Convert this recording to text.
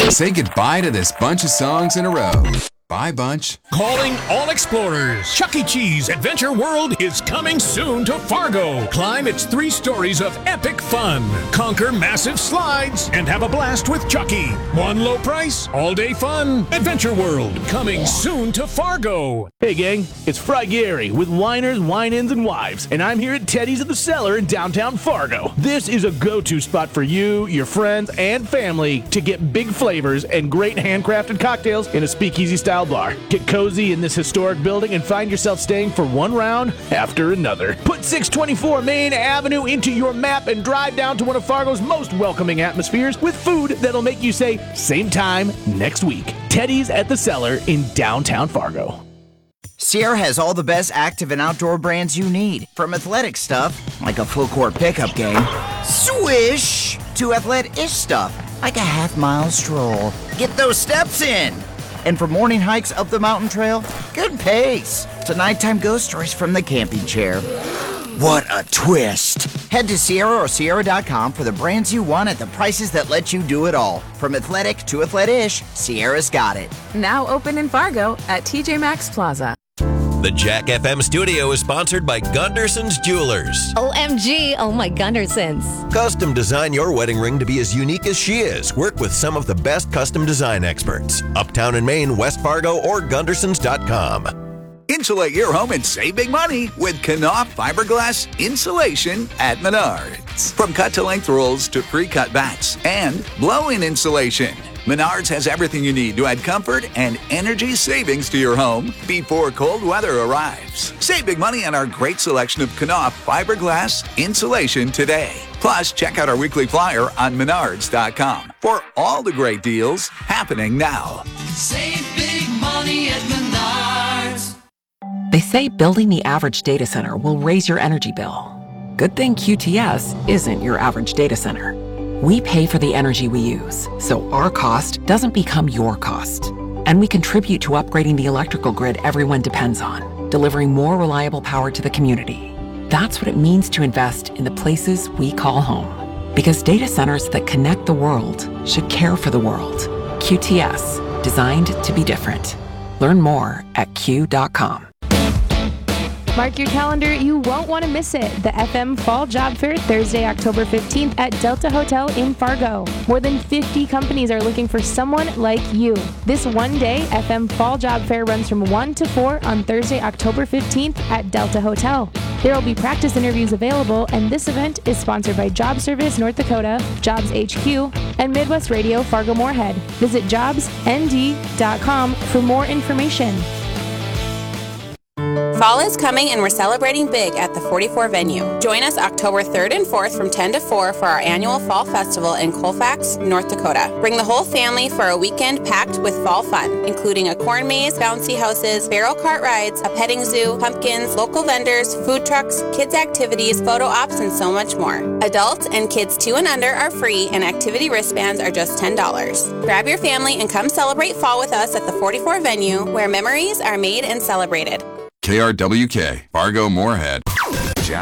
Say goodbye to this bunch of songs in a row. Bye, bunch. Calling all explorers. Chuck E. Cheese Adventure World is coming soon to Fargo. Climb its 3 stories of epic fun. Conquer massive slides and have a blast with Chucky. One low price, all-day fun. Adventure World coming soon to Fargo. Hey gang, it's Fry Gary with Winers, Wine-Ins, and Wives, and I'm here at Teddy's at the Cellar in downtown Fargo. This is a go-to spot for you, your friends, and family to get big flavors and great handcrafted cocktails in a speakeasy-style bar. Get cozy in this historic building and find yourself staying for one round after another. Put 624 Main Avenue into your map and drive down to one of Fargo's most welcoming atmospheres with food that'll make you say, same time next week. Teddy's at the Cellar in downtown Fargo. Sierra has all the best active and outdoor brands you need. From athletic stuff, like a full court pickup game, swish, to athletic-ish stuff, like a half-mile stroll. Get those steps in. And for morning hikes up the mountain trail, good pace. To nighttime ghost stories from the camping chair. What a twist. Head to Sierra or Sierra.com for the brands you want at the prices that let you do it all. From athletic to athletic-ish, Sierra's got it. Now open in Fargo at TJ Maxx Plaza. The Jack FM studio is sponsored by Gunderson's Jewelers. OMG, oh my Gundersons. Custom design your wedding ring to be as unique as she is. Work with some of the best custom design experts. Uptown in Maine, West Fargo, or Gundersons.com. Insulate your home and save big money with Knauf fiberglass insulation at Menards. From cut-to-length rolls to pre-cut bats and blow-in insulation, Menards has everything you need to add comfort and energy savings to your home before cold weather arrives. Save big money on our great selection of Knauf fiberglass insulation today. Plus, check out our weekly flyer on Menards.com for all the great deals happening now. Save big money at Menards. They say building the average data center will raise your energy bill. Good thing QTS isn't your average data center. We pay for the energy we use, so our cost doesn't become your cost. And we contribute to upgrading the electrical grid everyone depends on, delivering more reliable power to the community. That's what it means to invest in the places we call home. Because data centers that connect the world should care for the world. QTS, designed to be different. Learn more at Q.com. Mark your calendar, you won't want to miss it. The FM Fall Job Fair, Thursday, October 15th at Delta Hotel in Fargo. More than 50 companies are looking for someone like you. This one-day FM Fall Job Fair runs from 1 to 4 on Thursday, October 15th at Delta Hotel. There will be practice interviews available, and this event is sponsored by Job Service North Dakota, Jobs HQ, and Midwest Radio Fargo-Moorhead. Visit jobsnd.com for more information. Fall is coming and we're celebrating big at the 44 venue. Join us October 3rd and 4th from 10 to 4 for our annual Fall Festival in Colfax, North Dakota. Bring the whole family for a weekend packed with fall fun, including a corn maze, bouncy houses, barrel cart rides, a petting zoo, pumpkins, local vendors, food trucks, kids activities, photo ops, and so much more. Adults and kids 2 and under are free and activity wristbands are just $10. Grab your family and come celebrate fall with us at the 44 venue where memories are made and celebrated. KRWK, Fargo Moorhead.